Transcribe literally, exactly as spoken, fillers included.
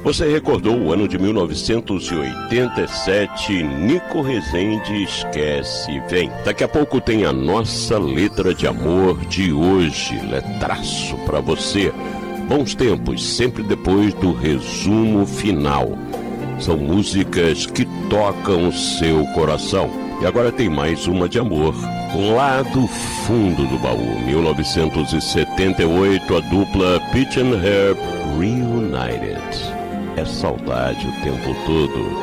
Você recordou o ano de mil novecentos e oitenta e sete, Nico Rezende, Esquece, Vem. Daqui a pouco tem a nossa letra de amor de hoje, letraço pra você. Bons tempos, sempre depois do resumo final. São músicas que tocam o seu coração. E agora tem mais uma de amor. Lá do fundo do baú, mil novecentos e setenta e oito, a dupla Pitch and Herb Reunited. É saudade o tempo todo.